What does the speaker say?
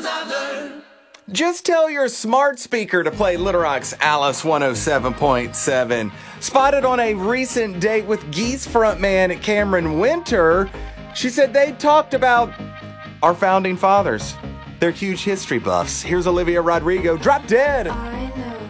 Just tell your smart speaker to play Little Rock's Alice 107.7. Spotted on a recent date with Geese frontman Cameron Winter, she said they talked about our founding fathers. They're huge history buffs. Here's Olivia Rodrigo, Drop Dead.